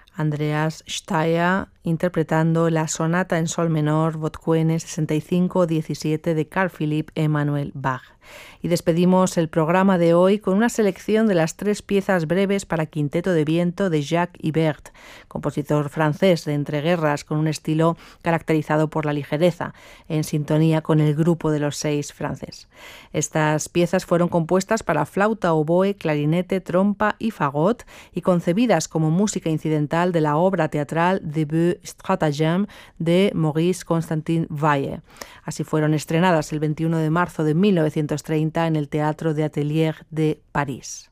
Andreas Steyr interpretando la sonata en sol menor Botkone 65-17 de Carl Philipp Emanuel Bach. Y despedimos el programa de hoy con una selección de las 3 piezas breves para quinteto de viento de Jacques Ibert, compositor francés de entreguerras con un estilo caracterizado por la ligereza, en sintonía con el grupo de los 6 francés. Estas piezas fueron compuestas para flauta, oboe, clarinete, trompa y fagot y concebidas como música incidental de la obra teatral Debut Stratagem de Maurice Constantin Valle. Así fueron estrenadas el 21 de marzo de 1930 en el Teatro de Atelier de París.